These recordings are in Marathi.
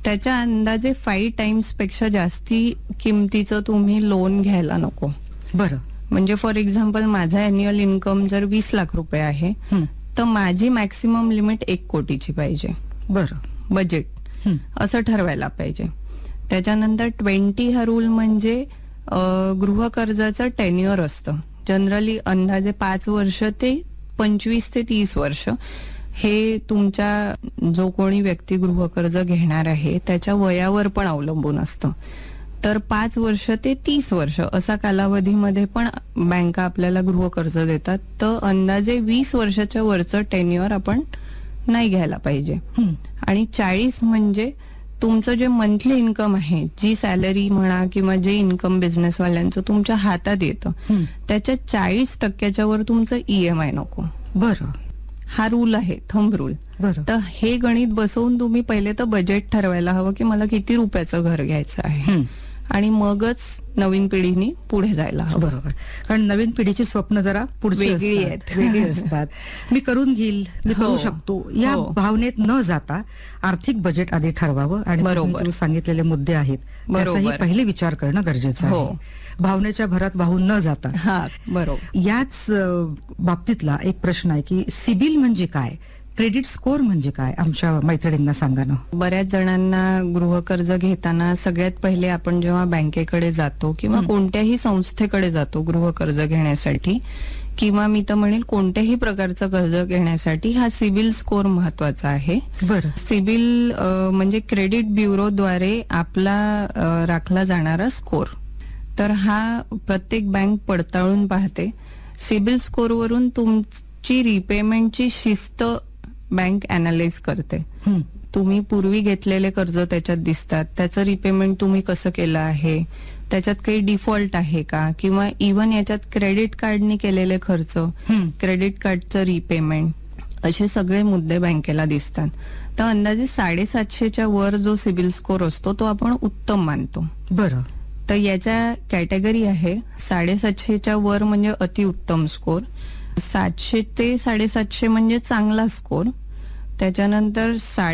त्याच्या अंदाजे 5 टाइम्स पेक्षा जास्ती किमतीचं तुम्ही लोन घ्यायला नको. बरं. म्हणजे फॉर एक्झाम्पल माझा अॅन्युअल इन्कम जर 20 लाख रुपये आहे तर माझी मॅक्सिमम लिमिट 1 कोटीची पाहिजे. बरं. बजेट असं ठरवायला पाहिजे. त्याच्यानंतर 20 हा रूल म्हणजे गृहकर्जाचं टेन्युअर असतं. जनरली अंदाजे 5 वर्ष ते 25 ते 30 वर्ष हे तुमच्या जो कोणी व्यक्ती गृहकर्ज घेणार आहे त्याच्या वयावर पण अवलंबून असतं. तर 5 वर्ष ते 30 वर्ष असा कालावधीमध्ये पण बँका आपल्याला गृहकर्ज देतात. तर अंदाजे 20 वर्षाच्या वरचं टेन्युअर आपण नाही घ्यायला पाहिजे. आणि 40 म्हणजे तुमचं जे मंथली इन्कम आहे, जी सॅलरी म्हणा किंवा जे इन्कम बिझनेसवाल्यांचं तुमच्या हातात येतं त्याच्या 40% वर तुमचं EMI नको. बरं. हा रूल आहे, थंब रूल. तर हे गणित बसवून तुम्ही पहिले तर बजेट ठरवायला हवं की मला किती रुपयाचं घर घ्यायचं आहे आणि मगच नवीन पिढीने पुढे जायला हवं. बरोबर. कारण नवीन पिढीची स्वप्न जरा पुढची वेगळी असतात. मी करून घेईल, मी करू शकतो या भावनेत न जाता आर्थिक बजेट आधी ठरवावं. आणि बरोबर सांगितलेले मुद्दे आहेत त्याचाही पहिले विचार करणं गरजेचं आहे. भावनेच्या भरात वाहून न जाता. बरोबर. याच बाबतीतला एक प्रश्न आहे की सिबिल म्हणजे काय, क्रेडिट स्कोर म्हणजे काय, आमच्या मैत्रिणींना सांगा ना. बऱ्याच जणांना गृहकर्ज घेताना सगळ्यात पहिले आपण जेव्हा बँकेकडे जातो किंवा कोणत्याही संस्थेकडे जातो गृहकर्ज घेण्यासाठी किंवा मी तर म्हणेल कोणत्याही प्रकारचं कर्ज घेण्यासाठी हा सिबिल स्कोर महत्वाचा आहे. बरं. सिबिल म्हणजे क्रेडिट ब्युरोद्वारे आपला राखला जाणारा स्कोर. तर हा प्रत्येक बँक पडताळून पाहते. सिबिल स्कोरवरून तुमची रिपेमेंटची शिस्त बँक अनालाइज करते. तुम्ही पूर्वी घेतलेले कर्ज त्याच्यात दिसतात, त्याचं रिपेमेंट तुम्ही कसं केलं आहे, त्याच्यात काही डिफॉल्ट आहे का, किंवा इव्हन याच्यात क्रेडिट कार्डनी केलेले खर्च, क्रेडिट कार्डचं रिपेमेंट, असे सगळे मुद्दे बँकेला दिसतात. तर अंदाजे 750च्या वर जो सिबिल स्कोर असतो तो आपण उत्तम मानतो. बरं. तर याच्या कॅटेगरी आहे. 750च्या वर म्हणजे अतिउत्तम स्कोर, 700 ते 750 म्हणजे चांगला स्कोर, त्याच्यानंतर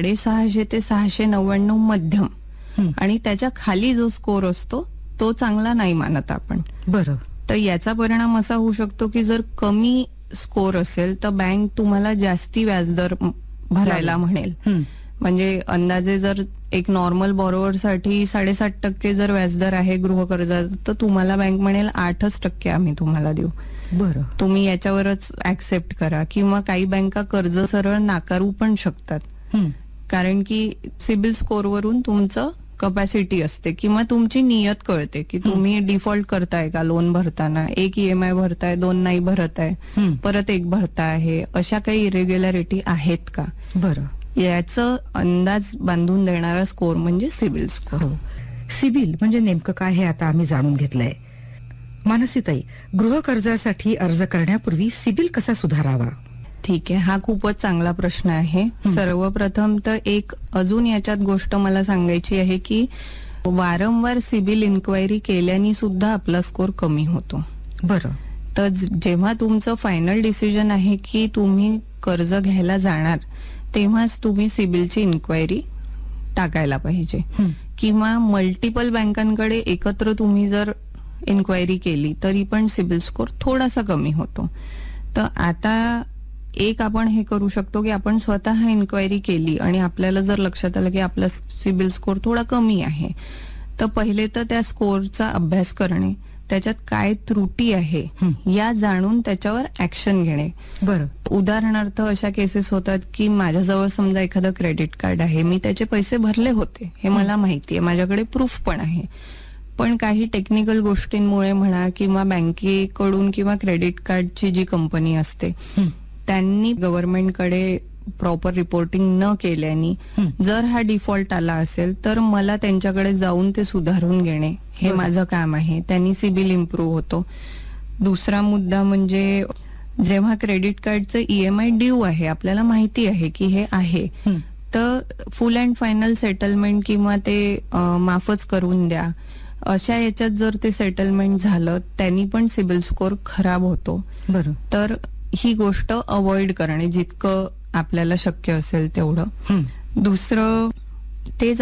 650 ते 699 मध्यम, आणि त्याच्या खाली जो स्कोर असतो तो चांगला नाही मानत आपण. बरं. तर याचा परिणाम असा होऊ शकतो की जर कमी स्कोर असेल तर बँक तुम्हाला जास्ती व्याजदर भरायला म्हणेल. म्हणजे अंदाजे जर एक नॉर्मल बॉरोवरसाठी 7.5% जर व्याजदर आहे गृहकर्जात तर तुम्हाला बँक म्हणेल 8% आम्ही तुम्हाला देऊ. बरं. तुम्ही याच्यावरच ऍक्सेप्ट करा. किंवा काही बँका कर्ज सरळ नाकारू पण शकतात, कारण की सिबिल स्कोरवरून तुमचं कपॅसिटी असते किंवा तुमची नियत कळते की तुम्ही डिफॉल्ट करताय का लोन भरताना, 1 EMI भरताय, 2 नाही भरत आहे, परत 1 भरता आहे, अशा काही इरेग्युलॅरिटी आहेत का. बरं. याचं अंदाज बांधून देणारा स्कोर म्हणजे सिबिल स्कोर. सिबिल म्हणजे नेमकं काय हे आता आम्ही जाणून घेतलंय. मानसीताई, गृहकर्जासाठी अर्ज करण्यापूर्वी सिबिल कसा सुधारावा? ठीक आहे, हा खूपच चांगला प्रश्न आहे. सर्वप्रथम तर एक अजून याच्यात गोष्ट मला सांगायची आहे की वारंवार सिबिल इन्क्वायरी केल्याने सुद्धा आपला स्कोर कमी होतो. बरं. तर जेव्हा तुमचं फायनल डिसिजन आहे की तुम्ही कर्ज घ्यायला जाणार तेव्हाच तुम्ही सिबिलची इन्क्वायरी टाकायला पाहिजे. किंवा मल्टिपल बँकांकडे एकत्र तुम्ही जर इन्क्वायरी केली तरी पण सिबिल स्कोर थोडासा कमी होतो. तर आता एक आपण हे करू शकतो की आपण स्वतः इन्क्वायरी केली आणि आपल्याला जर लक्षात आलं की आपला सिबिल स्कोर थोडा कमी आहे तर पहिले तर त्या स्कोरचा अभ्यास करणे, त्याच्यात काय त्रुटी आहे या जाणून त्याच्यावर ऍक्शन घेणे. बरं. उदाहरणार्थ अशा केसेस होतात की माझ्याजवळ समजा एखादं क्रेडिट कार्ड आहे, मी त्याचे पैसे भरले होते, हे मला माहिती आहे, माझ्याकडे प्रूफ पण आहे, पण काही टेक्निकल गोष्टींमुळे म्हणा किंवा बँकेकडून किंवा क्रेडिट कार्डची जी कंपनी असते त्यांनी गव्हर्नमेंटकडे प्रॉपर रिपोर्टिंग न केल्याने जर हा डिफॉल्ट आला असेल तर मला त्यांच्याकडे जाऊन ते सुधारून घेणे हे माझं काम आहे. त्यांनी सिबिल इम्प्रूव्ह होतो. दुसरा मुद्दा म्हणजे जेव्हा क्रेडिट कार्डचं EMI ड्यू आहे, आपल्याला माहिती आहे की हे आहे, तर फुल अँड फायनल सेटलमेंट किंवा ते माफच करून द्या अशा याच्यात जर ते सेटलमेंट झालं त्यांनी पण सिबिल स्कोर खराब होतो. बरं. तर ही गोष्ट अवॉइड करणे जितकं आपल्याला शक्य असेल तेवढं. दुसरं ते